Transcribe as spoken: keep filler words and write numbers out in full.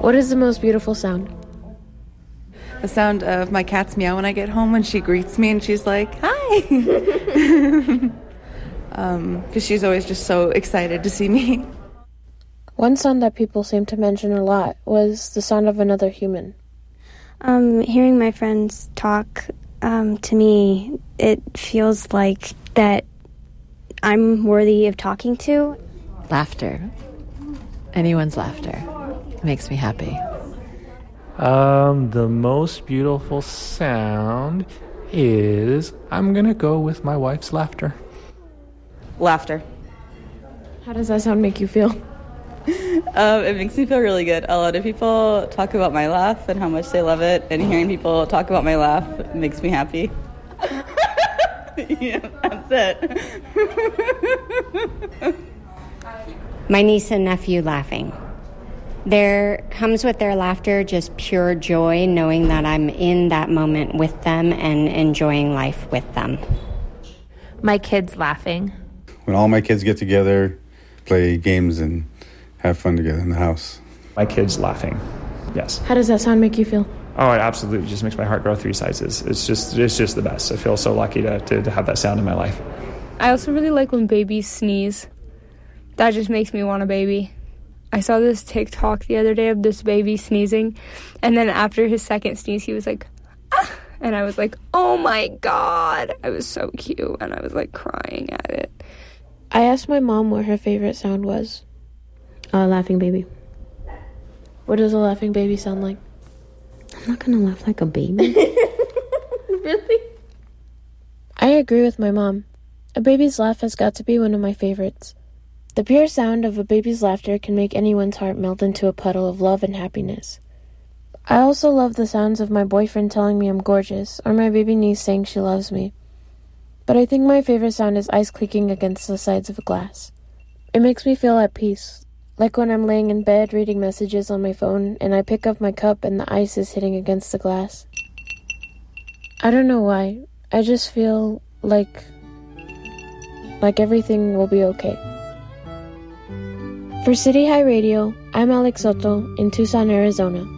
What is the most beautiful sound? The sound of my cat's meow when I get home when she greets me and she's like, hi. um, because she's always just so excited to see me. One sound that people seem to mention a lot was the sound of another human. Um, hearing my friends talk, um, to me, it feels like that I'm worthy of talking to. Laughter. Anyone's laughter. It makes me happy. Um, the most beautiful sound is, I'm gonna go with my wife's laughter. Laughter. How does that sound make you feel? Um, it makes me feel really good. A lot of people talk about my laugh and how much they love it, and hearing people talk about my laugh makes me happy. Yeah, that's it. My niece and nephew laughing. There comes with their laughter just pure joy, knowing that I'm in that moment with them and enjoying life with them. My kids laughing. When all my kids get together, play games and have fun together in the house. My kids laughing, yes. How does that sound make you feel? Oh, it absolutely just makes my heart grow three sizes. It's just it's just the best. I feel so lucky to, to, to have that sound in my life. I also really like when babies sneeze. That just makes me want a baby. I saw this TikTok the other day of this baby sneezing, and then after his second sneeze, he was like, ah! And I was like, oh my God. I was so cute, and I was like crying at it. I asked my mom what her favorite sound was. Uh, laughing baby. What does a laughing baby sound like? I'm not gonna laugh like a baby. Really? I agree with my mom. A baby's laugh has got to be one of my favorites. The pure sound of a baby's laughter can make anyone's heart melt into a puddle of love and happiness. I also love the sounds of my boyfriend telling me I'm gorgeous, or my baby niece saying she loves me. But I think my favorite sound is ice clicking against the sides of a glass. It makes me feel at peace, like when I'm laying in bed reading messages on my phone and I pick up my cup and the ice is hitting against the glass. I don't know why, I just feel like, like everything will be okay. For City High Radio, I'm Alex Soto in Tucson, Arizona.